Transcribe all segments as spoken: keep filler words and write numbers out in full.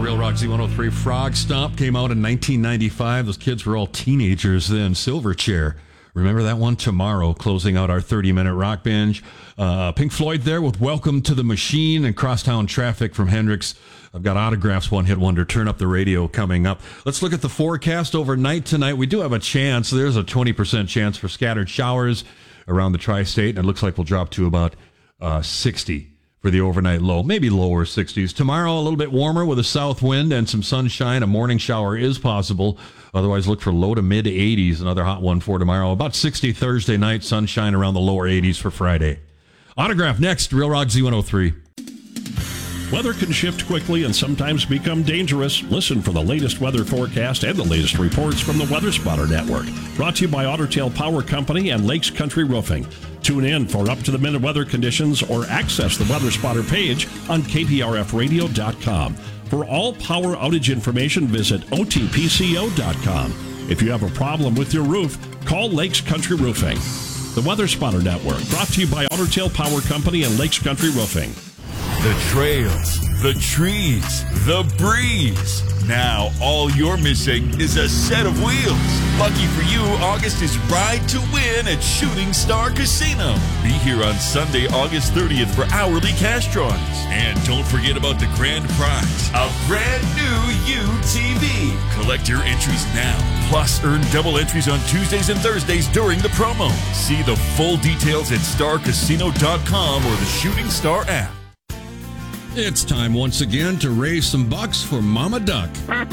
Real Rock Z one oh three. Frog Stomp came out in nineteen ninety-five. Those kids were all teenagers then. Silverchair. Remember that one? Tomorrow, closing out our thirty-minute rock binge. Uh, Pink Floyd there with Welcome to the Machine and Crosstown Traffic from Hendrix. I've got Autographs, One Hit Wonder, Turn Up the Radio coming up. Let's look at the forecast overnight tonight. We do have a chance. There's a twenty percent chance for scattered showers around the tri-state, and it looks like we'll drop to about uh, sixty for the overnight low, maybe lower sixties. Tomorrow, a little bit warmer with a south wind and some sunshine. A morning shower is possible. Otherwise, look for low to mid eighties. Another hot one for tomorrow. About sixty Thursday night, sunshine around the lower eighties for Friday. Autograph next, Real Rock Z one oh three. Weather can shift quickly and sometimes become dangerous. Listen for the latest weather forecast and the latest reports from the Weather Spotter Network. Brought to you by Otter Tail Power Company and Lakes Country Roofing. Tune in for up-to-the-minute weather conditions or access the Weather Spotter page on K P R F radio dot com. For all power outage information, visit O T P C O dot com. If you have a problem with your roof, call Lakes Country Roofing. The Weather Spotter Network, brought to you by Otter Tail Power Company and Lakes Country Roofing. The trails, the trees, the breeze. Now all you're missing is a set of wheels. Lucky for you, August is Ride to Win at Shooting Star Casino. Be here on Sunday, August thirtieth for hourly cash drawings. And don't forget about the grand prize, a brand new U T V. Collect your entries now. Plus, earn double entries on Tuesdays and Thursdays during the promo. See the full details at star casino dot com or the Shooting Star app. It's time once again to raise some bucks for Mama Duck.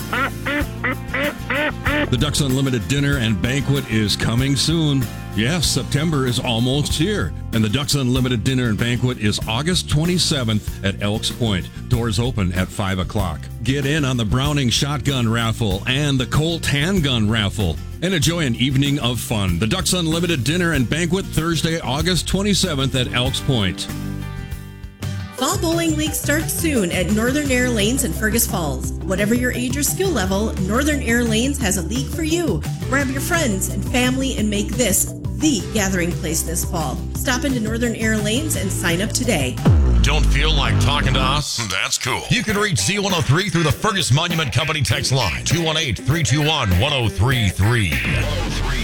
The Ducks Unlimited Dinner and Banquet is coming soon. Yes, September is almost here. And the Ducks Unlimited Dinner and Banquet is August twenty-seventh at Elks Point. Doors open at five o'clock. Get in on the Browning Shotgun Raffle and the Colt Handgun Raffle. And enjoy an evening of fun. The Ducks Unlimited Dinner and Banquet, Thursday, August twenty-seventh at Elks Point. Fall Bowling League starts soon at Northern Air Lanes in Fergus Falls. Whatever your age or skill level, Northern Air Lanes has a league for you. Grab your friends and family and make this the gathering place this fall. Stop into Northern Air Lanes and sign up today. Don't feel like talking to us? That's cool. You can reach Z one oh three through the Fergus Monument Company text line, two one eight, three two one, one oh three three.